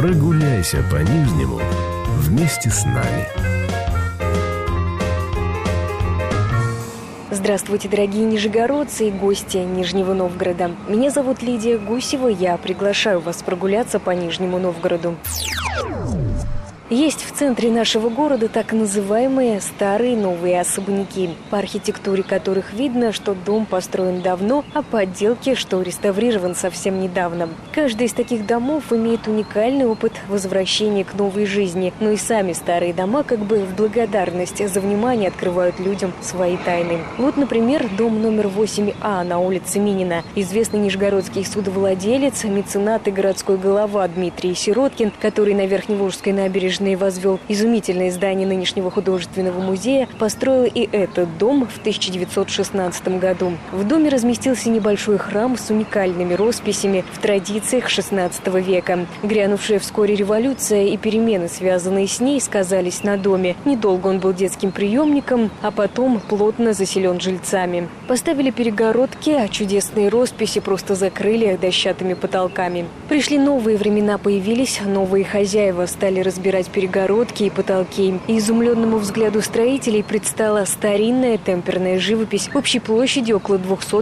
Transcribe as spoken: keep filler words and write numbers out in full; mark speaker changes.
Speaker 1: Прогуляйся по Нижнему вместе с нами.
Speaker 2: Здравствуйте, дорогие нижегородцы и гости Нижнего Новгорода. Меня зовут Лидия Гусева, я приглашаю вас прогуляться по Нижнему Новгороду. Есть в центре нашего города так называемые старые новые особняки, по архитектуре которых видно, что дом построен давно, а по отделке, что реставрирован совсем недавно. Каждый из таких домов имеет уникальный опыт возвращения к новой жизни, но и сами старые дома как бы в благодарность за внимание открывают людям свои тайны. Вот, например, дом номер восемь А на улице Минина. Известный нижегородский судовладелец, меценат и городской голова Дмитрий Сироткин, который на Верхневолжской набережной возвел изумительное здание нынешнего художественного музея, построил и этот дом в тысяча девятьсот шестнадцатом году. В доме разместился небольшой храм с уникальными росписями в традициях шестнадцатого века. Грянувшая вскоре революция и перемены, связанные с ней, сказались на доме. Недолго он был детским приемником, а потом плотно заселен жильцами. Поставили перегородки, а чудесные росписи просто закрыли дощатыми потолками. Пришли новые времена, появились новые хозяева, стали разбирать перегородки и потолки. И изумленному взгляду строителей предстала старинная темперная живопись общей площадью около двухсот